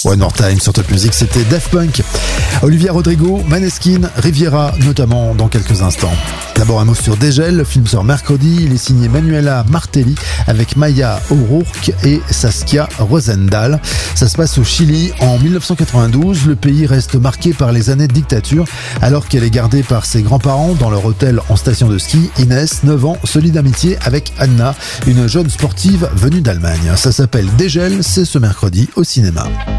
One More Time sur Top Music, c'était Daft Punk. Olivia Rodrigo, Maneskin, Riviera, notamment dans quelques instants. D'abord un mot sur Dégel, le film sort mercredi, il est signé Manuela Martelly avec Maya O'Rourke et Saskia Rosendahl. Ça se passe au Chili en 1992, le pays reste marqué par les années de dictature. Alors qu'elle est gardée par ses grands-parents dans leur hôtel en station de ski, Inès, 9 ans, se lie d'amitié avec Anna, une jeune sportive venue d'Allemagne. Ça s'appelle Dégel, c'est ce mercredi au cinéma.